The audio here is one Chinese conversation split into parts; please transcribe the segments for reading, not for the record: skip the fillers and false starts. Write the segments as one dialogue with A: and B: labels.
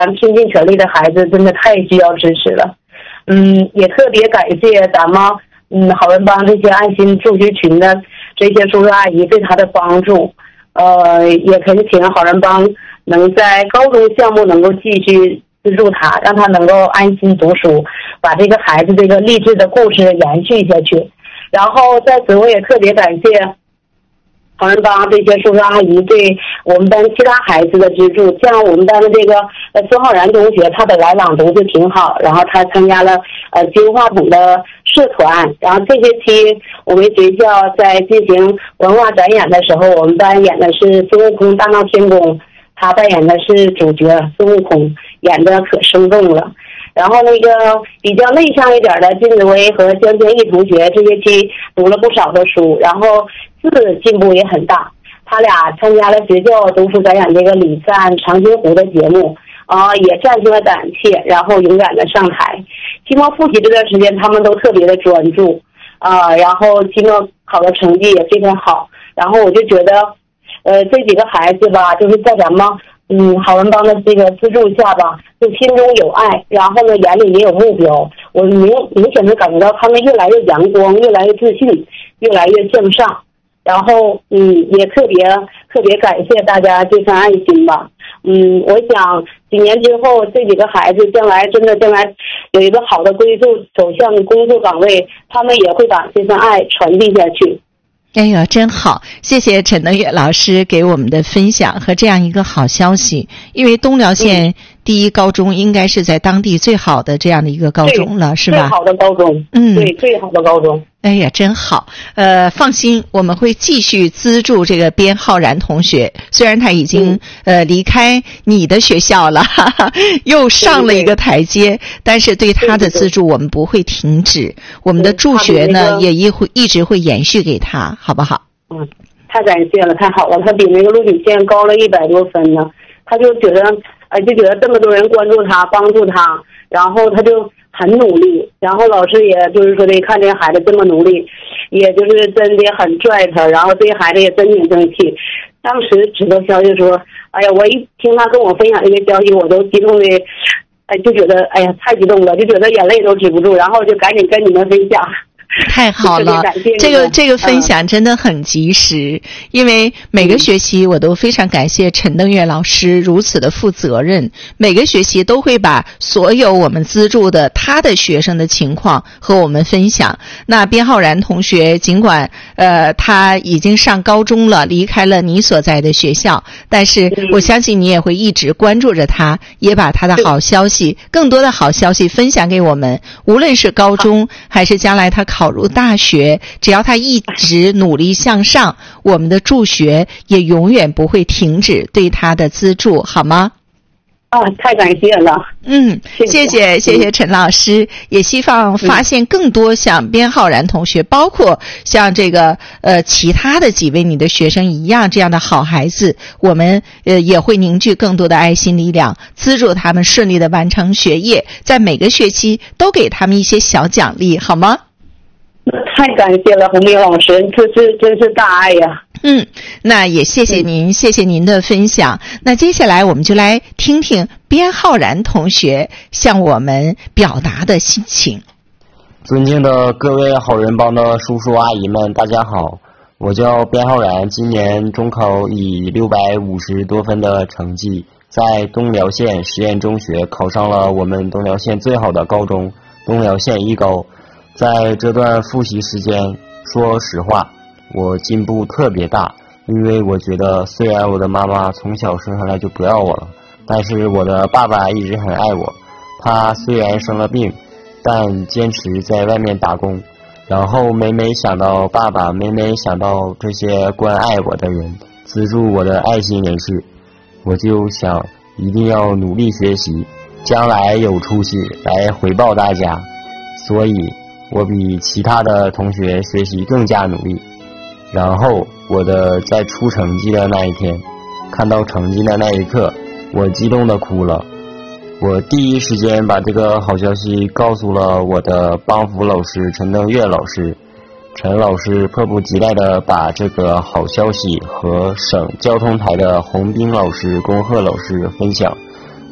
A: 拼尽全力的孩子真的太需要支持了。也特别感谢咱们好人帮这些爱心助学群的这些叔叔阿姨对他的帮助。也恳请好人帮能在高中项目能够继续资助他，让他能够安心读书，把这个孩子这个励志的故事延续下去。然后在此我也特别感谢好人帮这些叔叔阿姨对我们班其他孩子的资助，像我们班的这个孙浩然同学，他本来朗读就挺好，然后他参加了金话筒的社团，然后这学期我们学校在进行文化展演的时候，我们班演的是孙悟空大闹天宫，他扮演的是主角孙悟空，演得可生动了。然后那个比较内向一点的金子薇和江天毅同学这学期读了不少的书，然后字进步也很大，他俩参加了学校读书展演这个礼赞长津湖的节目也战胜了胆怯，然后勇敢的上台。期末复习这段时间他们都特别的专注然后期末考的成绩也非常好。然后我就觉得这几个孩子吧，就是在咱们好人帮的这个资助下吧，就心中有爱，然后呢眼里也有目标。我明显的感觉到他们越来越阳光，越来越自信，越来越向上。然后也特别感谢大家这份爱心吧。我想几年之后这几个孩子将来有一个好的归宿走向工作岗位，他们也会把这份爱传递下去。
B: 哎呀，真好！谢谢陈登月老师给我们的分享和这样一个好消息。因为东辽县第一高中应该是在当地最好的这样的一个高中了，是吧？
A: 最好的高中，对，最好的高中。
B: 哎呀，真好！放心，我们会继续资助这个边浩然同学。虽然他已经离开你的学校了，又上了一个台阶，但是对他的资助我们不会停止。我们的助学呢，也一直会延续给他，好不好？
A: 太感谢了，太好了！他比那个录取线高了100多分呢。他就觉得这么多人关注他，帮助他，然后他就很努力。然后老师也就是说的看这孩子这么努力，也就是真的很拽他，然后这孩子也真挺争气。当时知道消息说，哎呀，我一听他跟我分享这个消息，我都激动的，就觉得哎呀太激动了，就觉得眼泪都止不住，然后就赶紧跟你们分享。
B: 太好了，这个分享真的很及时，因为每个学期我都非常感谢陈登月老师如此的负责任，每个学期都会把所有我们资助的他的学生的情况和我们分享。那边浩然同学尽管他已经上高中了，离开了你所在的学校，但是我相信你也会一直关注着他，也把他的好消息，更多的好消息分享给我们，无论是高中还是将来他考入大学，只要他一直努力向上，我们的助学也永远不会停止对他的资助，好吗？
A: 太感谢了。
B: 谢谢陈老师，也希望发现更多像边浩然同学，包括像这个其他的几位你的学生一样这样的好孩子，我们也会凝聚更多的爱心力量，资助他们顺利的完成学业，在每个学期都给他们一些小奖励，好吗？
A: 太感谢了，红明老师，真是大爱呀。
B: 那也谢谢您，谢谢您的分享。那接下来我们就来听听边浩然同学向我们表达的心情。
C: 尊敬的各位好人帮的叔叔阿姨们，大家好，我叫边浩然，今年中考以650多分的成绩，在东辽县实验中学考上了我们东辽县最好的高中东辽县一高。在这段复习时间，说实话，我进步特别大，因为我觉得虽然我的妈妈从小生下来就不要我了，但是我的爸爸一直很爱我。他虽然生了病，但坚持在外面打工。然后每想到爸爸，每想到这些关爱我的人，资助我的爱心人士，我就想一定要努力学习，将来有出息来回报大家。所以我比其他的同学学习更加努力。然后我在出成绩的那一天，看到成绩的那一刻，我激动地哭了。我第一时间把这个好消息告诉了我的帮扶老师陈登月老师。陈老师迫不及待地把这个好消息和省交通台的洪斌老师、龚贺老师分享，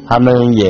C: 他们也